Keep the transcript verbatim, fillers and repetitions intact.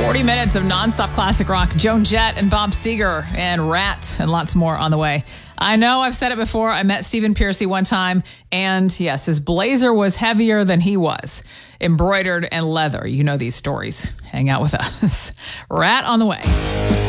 forty minutes of nonstop classic rock. Joan Jett and Bob Seger and Rat and lots more on the way. I know I've said it before. I met Stephen Pearcy one time, and yes, his blazer was heavier than he was. Embroidered and leather. You know these stories. Hang out with us. Rat on the way.